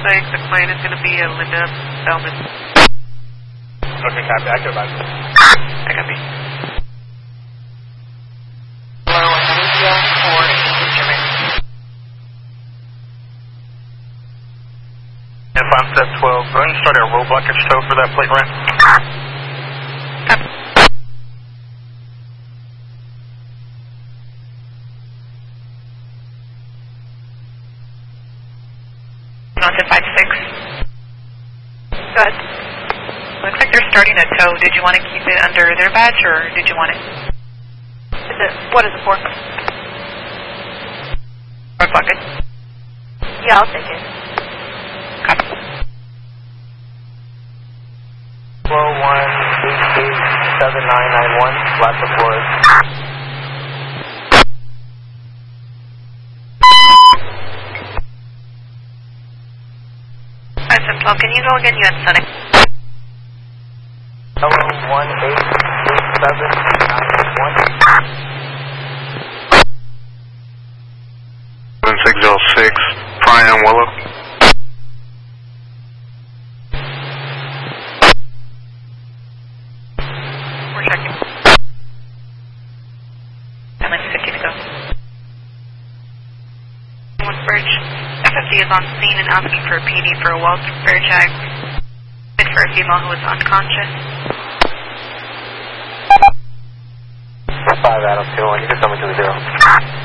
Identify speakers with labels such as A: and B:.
A: 6, the client is going to be Linda Bellman.
B: Okay, copy. I can advise you.
A: I copy. Hello, India for Instrument.
B: If I'm set 12, go ahead and start a roll blockage tow for that plate run.
A: Copy. Mountain 5-6. Go ahead. Looks like they're starting a tow. Did you want to keep it under their badge, or did you want it?
C: What is it for?
A: Or bucket?
C: Yeah, I'll take it.
A: Copy.
B: 4187991, flat to Flores.
A: Well, can you go again? You had setting.
B: Hello, 188791. 1606, Brian Willow.
A: We're checking. And like 50 to go. Woodbridge. FFD is on scene and asking for a PD for a welfare check. And for a female who is unconscious.
B: 5 Adam 2, you can tell me to the 0.